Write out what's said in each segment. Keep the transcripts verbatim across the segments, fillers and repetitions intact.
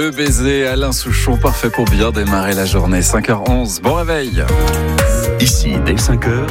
Le baiser, Alain Souchon, parfait pour bien démarrer la journée. cinq heures onze, bon réveil. Ici, dès cinq heures,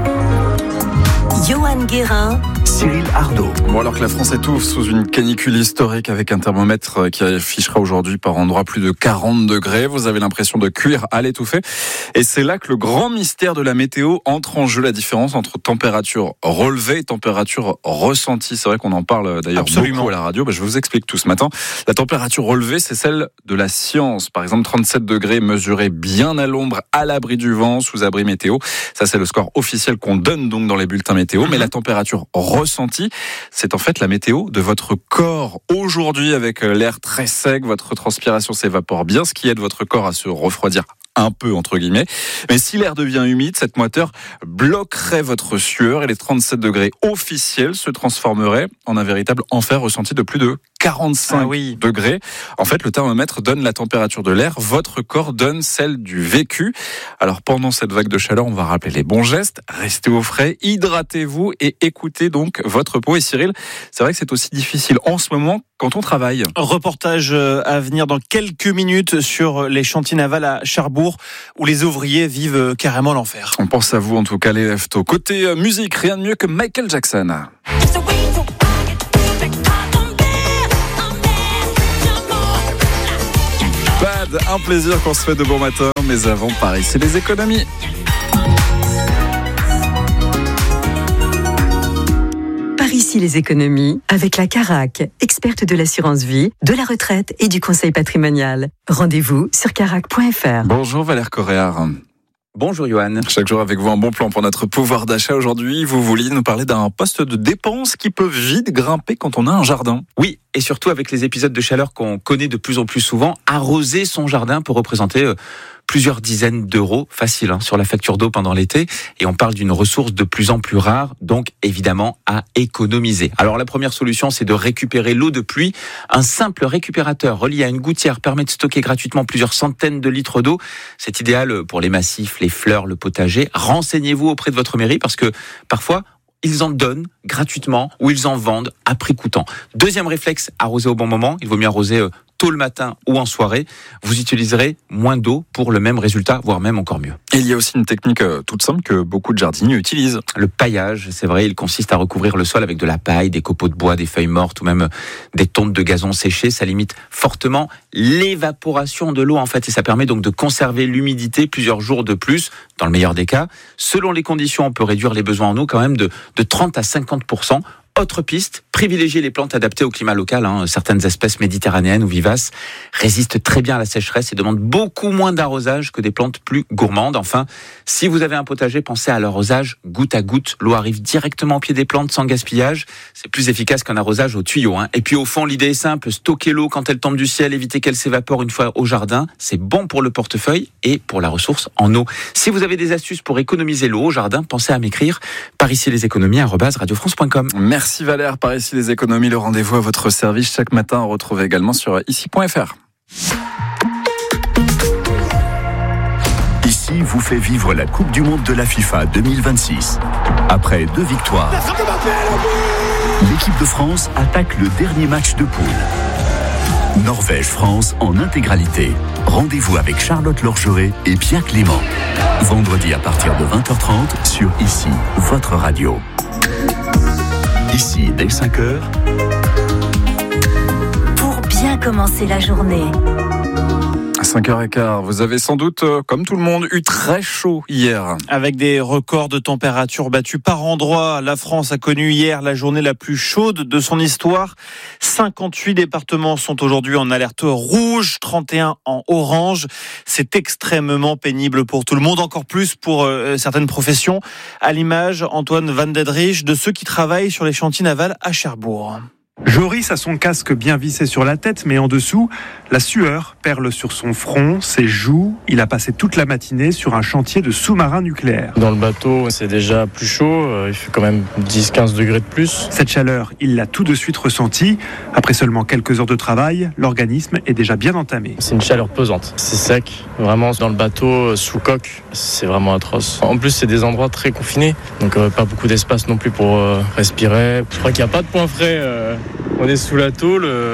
Johan Guérin, Cyril Ardo. Bon, alors que la France étouffe sous une canicule historique avec un thermomètre qui affichera aujourd'hui par endroits plus de quarante degrés, vous avez l'impression de cuire à l'étouffée. Et c'est là que le grand mystère de la météo entre en jeu, la différence entre température relevée et température ressentie. C'est vrai qu'on en parle d'ailleurs Absolument. beaucoup à la radio. Ben, je vous explique tout ce matin. La température relevée, c'est celle de la science. Par exemple, trente-sept degrés mesurés bien à l'ombre, à l'abri du vent, sous abri météo. Ça, c'est le score officiel qu'on donne donc dans les bulletins météo. Mais la température ressentie, c'est en fait la météo de votre corps. Aujourd'hui, avec l'air très sec, votre transpiration s'évapore bien, ce qui aide votre corps à se refroidir un peu, entre guillemets. Mais si l'air devient humide, cette moiteur bloquerait votre sueur et les trente-sept degrés officiels se transformeraient en un véritable enfer ressenti de plus de quarante-cinq ah oui. degrés. En fait, le thermomètre donne la température de l'air, votre corps donne celle du vécu. Alors, pendant cette vague de chaleur, on va rappeler les bons gestes. Restez au frais, hydratez-vous et écoutez donc votre peau. Et Cyril, c'est vrai que c'est aussi difficile en ce moment quand on travaille. Reportage à venir dans quelques minutes sur les chantiers navals à Cherbourg où les ouvriers vivent carrément l'enfer. On pense à vous en tout cas, les lève-tôt. Côté musique, rien de mieux que Michael Jackson. Bad, un plaisir qu'on se fait de bon matin, mais avant Paris, c'est les économies. par ici les économies, avec la Carac, experte de l'assurance vie, de la retraite et du conseil patrimonial. Rendez-vous sur carac point f r. Bonjour Valère Coréard. Bonjour Johan. Chaque jour avec vous un bon plan pour notre pouvoir d'achat. Aujourd'hui, vous vouliez nous parler d'un poste de dépenses qui peut vite grimper quand on a un jardin. Oui, et surtout avec les épisodes de chaleur qu'on connaît de plus en plus souvent, arroser son jardin peut représenter euh, plusieurs dizaines d'euros facile hein, sur la facture d'eau pendant l'été. Et on parle d'une ressource de plus en plus rare, donc évidemment à économiser. Alors la première solution, c'est de récupérer l'eau de pluie. Un simple récupérateur relié à une gouttière permet de stocker gratuitement plusieurs centaines de litres d'eau. C'est idéal pour les massifs, les fleurs, le potager. Renseignez-vous auprès de votre mairie parce que parfois, ils en donnent gratuitement ou ils en vendent à prix coûtant. Deuxième réflexe, arroser au bon moment. Il vaut mieux arroser tôt le matin ou en soirée. Vous utiliserez moins d'eau pour le même résultat, voire même encore mieux. Et il y a aussi une technique toute simple que beaucoup de jardiniers utilisent. Le paillage, c'est vrai, il consiste à recouvrir le sol avec de la paille, des copeaux de bois, des feuilles mortes ou même des tontes de gazon séchées. Ça limite fortement l'évaporation de l'eau en fait et ça permet donc de conserver l'humidité plusieurs jours de plus, dans le meilleur des cas. Selon les conditions, on peut réduire les besoins en eau quand même de, de trente à cinquante pour cent. Autre piste, privilégier les plantes adaptées au climat local. Hein. Certaines espèces méditerranéennes ou vivaces résistent très bien à la sécheresse et demandent beaucoup moins d'arrosage que des plantes plus gourmandes. Enfin, si vous avez un potager, pensez à l'arrosage goutte à goutte. L'eau arrive directement au pied des plantes sans gaspillage. C'est plus efficace qu'un arrosage au tuyau. Hein. Et puis au fond, l'idée est simple, stocker l'eau quand elle tombe du ciel, éviter qu'elle s'évapore une fois au jardin. C'est bon pour le portefeuille et pour la ressource en eau. Si vous avez des astuces pour économiser l'eau au jardin, pensez à m'écrire par ici les économies arobase radio france point com. Merci. Merci Valère, par ici les économies, le rendez-vous à votre service chaque matin, on retrouve également sur ici point f r. Ici vous fait vivre la Coupe du Monde de la FIFA deux mille vingt-six. Après deux victoires, l'équipe de France attaque le dernier match de poule. Norvège-France en intégralité. Rendez-vous avec Charlotte Lorgeret et Pierre Clément. Vendredi à partir de vingt heures trente sur Ici, votre radio. Ici, dès cinq heures. Pour bien commencer la journée. À cinq heures quinze, vous avez sans doute, comme tout le monde, eu très chaud hier. Avec des records de température battus par endroits, la France a connu hier la journée la plus chaude de son histoire. cinquante-huit départements sont aujourd'hui en alerte rouge, trente et un en orange. C'est extrêmement pénible pour tout le monde, encore plus pour euh, certaines professions. À l'image, Antoine Van Dedrich, de ceux qui travaillent sur les chantiers navals à Cherbourg. Joris a son casque bien vissé sur la tête, mais en dessous, la sueur perle sur son front, ses joues. Il a passé toute la matinée sur un chantier de sous-marin nucléaire. Dans le bateau, c'est déjà plus chaud, il fait quand même dix à quinze degrés de plus. Cette chaleur, il l'a tout de suite ressentie. Après seulement quelques heures de travail, l'organisme est déjà bien entamé. C'est une chaleur pesante, c'est sec, vraiment dans le bateau, sous coque, c'est vraiment atroce. En plus, c'est des endroits très confinés, donc euh, pas beaucoup d'espace non plus pour euh, respirer. Je crois qu'il n'y a pas de point frais. Euh... On est sous la tôle, euh,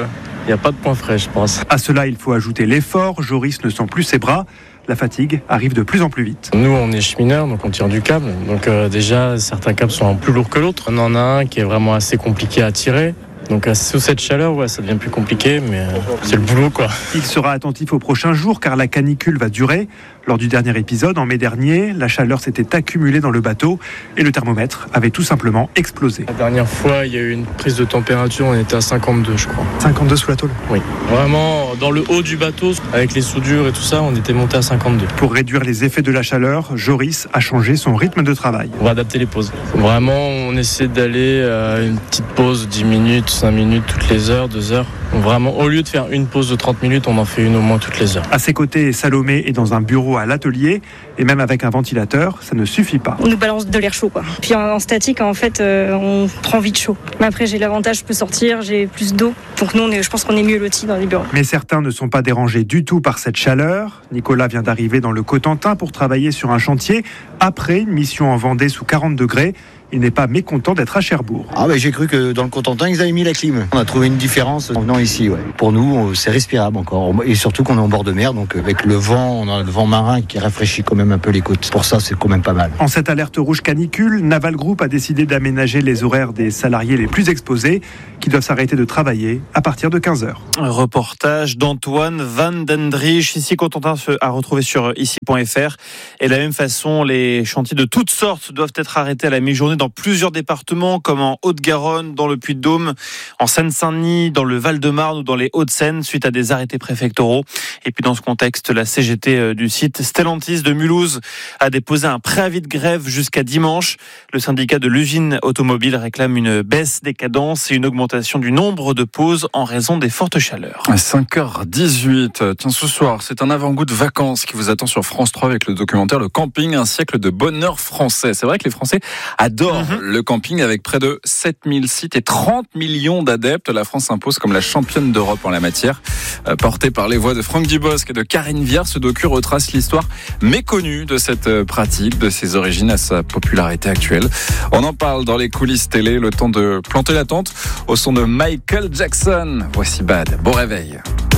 Il n'y a pas de point frais, je pense. À cela, il faut ajouter l'effort. Joris ne sent plus ses bras. La fatigue arrive de plus en plus vite. Nous, on est chemineurs, donc on tire du câble. Donc euh, déjà, certains câbles sont plus lourds que l'autre. On en a un qui est vraiment assez compliqué à tirer. Donc euh, sous cette chaleur, ouais, ça devient plus compliqué, mais euh, c'est le boulot, quoi. Il sera attentif aux prochains jours car la canicule va durer. Lors du dernier épisode, en mai dernier, la chaleur s'était accumulée dans le bateau et le thermomètre avait tout simplement explosé. La dernière fois, il y a eu une prise de température, on était à cinquante-deux, je crois. cinquante-deux sous la tôle ? Oui. Vraiment, dans le haut du bateau, avec les soudures et tout ça, on était monté à cinquante-deux. Pour réduire les effets de la chaleur, Joris a changé son rythme de travail. On va adapter les pauses. Vraiment, on essaie d'aller à une petite pause, dix minutes, cinq minutes, toutes les heures, deux heures. Vraiment, au lieu de faire une pause de trente minutes, on en fait une au moins toutes les heures. À ses côtés, Salomé est dans un bureau à l'atelier et même avec un ventilateur, ça ne suffit pas. On nous balance de l'air chaud, quoi. Puis en, en statique, en fait, euh, on prend vite chaud. Mais après, j'ai l'avantage, je peux sortir, j'ai plus d'eau. Donc nous, on est, je pense qu'on est mieux lotis dans les bureaux. Mais certains ne sont pas dérangés du tout par cette chaleur. Nicolas vient d'arriver dans le Cotentin pour travailler sur un chantier après une mission en Vendée sous quarante degrés. Il n'est pas mécontent d'être à Cherbourg. Ah ben j'ai cru que dans le Cotentin, ils avaient mis la clim. On a trouvé une différence en venant ici. Ouais. Pour nous, c'est respirable encore. Et surtout qu'on est en bord de mer, donc avec le vent, on a le vent marin qui rafraîchit quand même un peu les côtes. Pour ça, c'est quand même pas mal. En cette alerte rouge canicule, Naval Group a décidé d'aménager les horaires des salariés les plus exposés qui doivent s'arrêter de travailler à partir de quinze heures. Un reportage d'Antoine Van Dendrich, ici Cotentin, à retrouver sur ici point f r. Et de la même façon, les chantiers de toutes sortes doivent être arrêtés à la mi-journée dans plusieurs départements, comme en Haute-Garonne, dans le Puy-de-Dôme, en Seine-Saint-Denis, dans le Val-de-Marne ou dans les Hauts-de-Seine, suite à des arrêtés préfectoraux. Et puis dans ce contexte, la C G T du site Stellantis de Mulhouse a déposé un préavis de grève jusqu'à dimanche. Le syndicat de l'usine automobile réclame une baisse des cadences et une augmentation du nombre de pauses en raison des fortes chaleurs. À cinq heures dix-huit, tiens, ce soir, c'est un avant-goût de vacances qui vous attend sur France trois avec le documentaire Le Camping, un siècle de bonheur français. C'est vrai que les Français adorent mmh. le camping avec près de sept mille sites et trente millions d'adeptes. La France s'impose comme la championne d'Europe en la matière. Euh, porté par les voix de Franck Dubosc et de Karine Viard, ce docu retrace l'histoire méconnue de cette pratique, de ses origines à sa popularité actuelle. On en parle dans les coulisses télé, le temps de planter la tente au son de Michael Jackson. Voici Bad. Bon réveil.